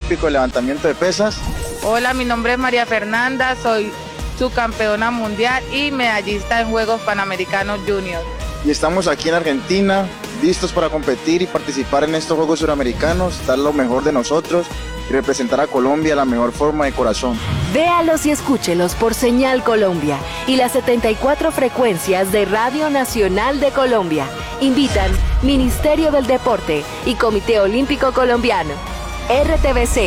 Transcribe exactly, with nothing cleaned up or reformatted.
olímpico de levantamiento de pesas. Hola, mi nombre es María Fernanda, soy subcampeona mundial y medallista en Juegos Panamericanos Junior. Y estamos aquí en Argentina, listos para competir y participar en estos Juegos Suramericanos, dar lo mejor de nosotros y representar a Colombia de la mejor forma de corazón. Véalos y escúchelos por Señal Colombia y las setenta y cuatro frecuencias de Radio Nacional de Colombia. Invitan Ministerio del Deporte y Comité Olímpico Colombiano. R T V C.